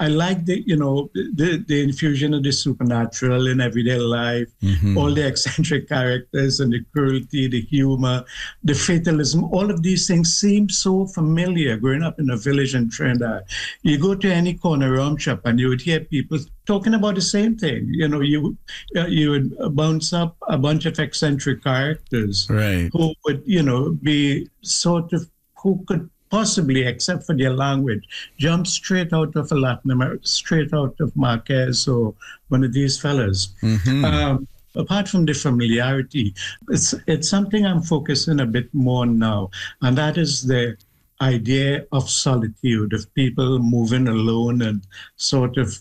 I like the infusion of the supernatural in everyday life, all the eccentric characters and the cruelty, the humor, the fatalism. All of these things seem so familiar growing up in a village in Trinidad. You go to any corner rum shop and you would hear people talking about the same thing. You would bounce up a bunch of eccentric characters who would, be sort of, who could possibly, except for their language, jump straight out of Latin America, straight out of Marquez or one of these fellas. Apart from the familiarity, it's something I'm focusing a bit more now, and that is the idea of solitude, of people moving alone and sort of,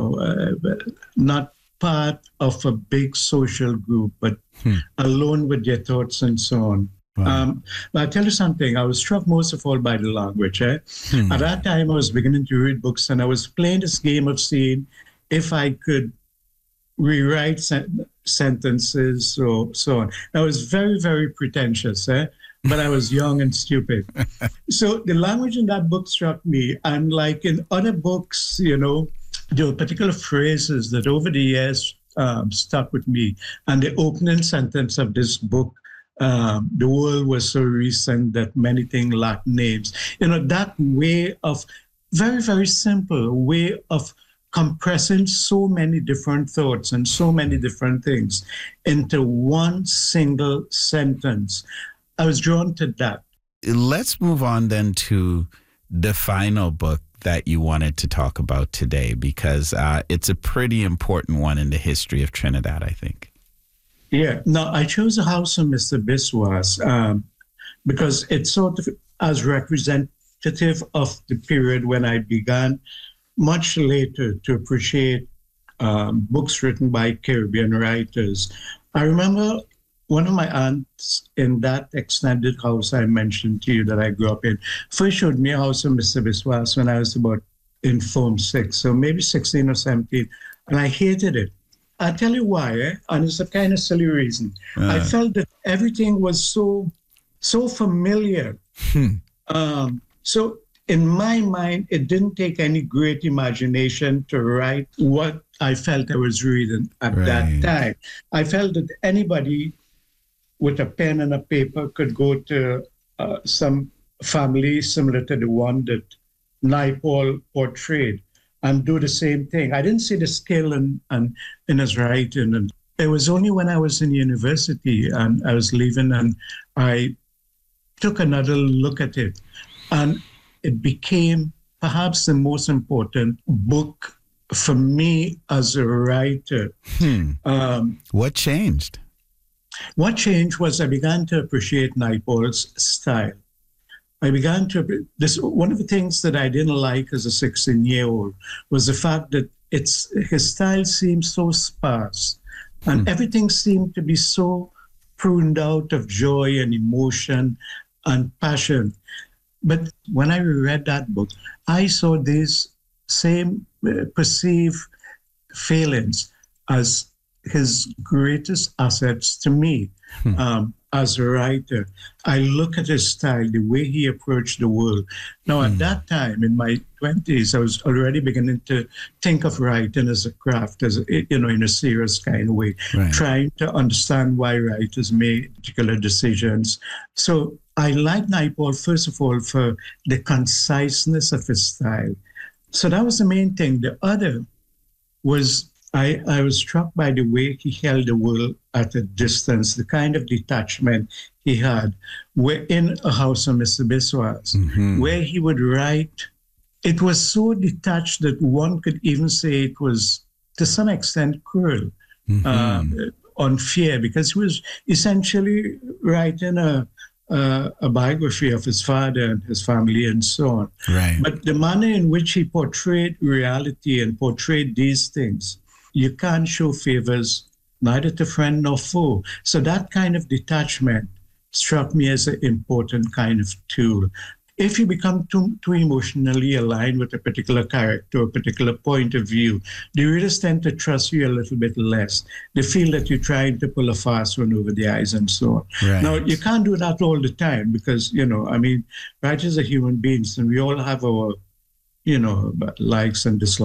not part of a big social group, but alone with their thoughts and so on. Wow. But I'll tell you something, I was struck most of all by the language. At that time, I was beginning to read books, and I was playing this game of seeing if I could rewrite sentences or so on. I was very, very pretentious, but I was young and stupid. So the language in that book struck me. And like in other books, there were particular phrases that over the years stuck with me. And the opening sentence of this book, the world was so recent that many things lack names. That way of, very, very simple way of compressing so many different thoughts and so many different things into one single sentence. I was drawn to that. Let's move on then to the final book that you wanted to talk about today, because it's a pretty important one in the history of Trinidad, I think. Yeah. Now, I chose The House of Mr. Biswas because it's sort of as representative of the period when I began much later to appreciate books written by Caribbean writers. I remember one of my aunts in that extended house I mentioned to you that I grew up in first showed me A House of Mr. Biswas when I was about in Form 6, so maybe 16 or 17, and I hated it. I'll tell you why, and it's a kind of silly reason. I felt that everything was so familiar. So in my mind, it didn't take any great imagination to write what I felt I was reading at that time. I felt that anybody with a pen and a paper could go to some family similar to the one that Naipaul portrayed and do the same thing. I didn't see the skill in his writing. And it was only when I was in university and I was leaving and I took another look at it. And it became perhaps the most important book for me as a writer. What changed? What changed was I began to appreciate Naipaul's style. I began to, one of the things that I didn't like as a 16-year-old was the fact that his style seemed so sparse and everything seemed to be so pruned out of joy and emotion and passion. But when I reread that book, I saw these same perceived failings as his greatest assets to me as a writer. I look at his style, the way he approached the world. Now, at that time, in my 20s, I was already beginning to think of writing as a craft, as in a serious kind of way, trying to understand why writers make particular decisions. So I like Naipaul, first of all, for the conciseness of his style. So that was the main thing. The other was I was struck by the way he held the world at a distance, the kind of detachment he had. Where in A House of Mr. Biswas, where he would write, it was so detached that one could even say it was, to some extent, cruel, unfair, because he was essentially writing a biography of his father and his family and so on. But the manner in which he portrayed reality and portrayed these things, you can't show favors neither to friend nor foe. So that kind of detachment struck me as an important kind of tool. If you become too emotionally aligned with a particular character, a particular point of view, the readers tend to trust you a little bit less. They feel that you're trying to pull a fast one over the eyes and so on. Now, you can't do that all the time because, writers are human beings and we all have our, likes and dislikes.